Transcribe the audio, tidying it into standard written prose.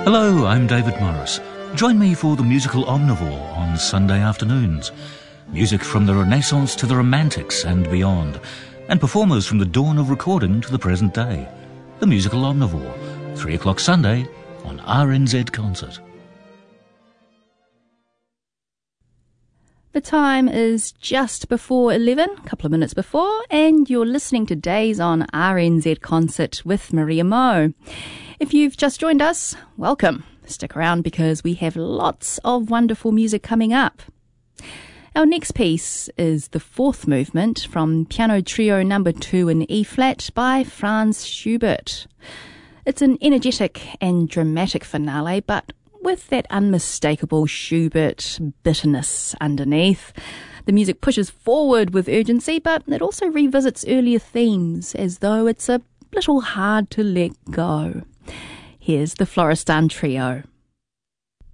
Hello, I'm David Morris. Join me for the musical Omnivore on Sunday afternoons. Music from the Renaissance to the Romantics and beyond, and performers from the dawn of recording to the present day. The musical Omnivore, 3 o'clock Sunday on RNZ Concert. The time is just before 11, a couple of minutes before, and you're listening to Days on RNZ Concert with Maria Moe. If you've just joined us, welcome. Stick around because we have lots of wonderful music coming up. Our next piece is the fourth movement from Piano Trio No. 2 in E-flat by Franz Schubert. It's an energetic and dramatic finale, but with that unmistakable Schubert bitterness underneath. The music pushes forward with urgency, but it also revisits earlier themes as though it's a little hard to let go. Here's the Florestan Trio.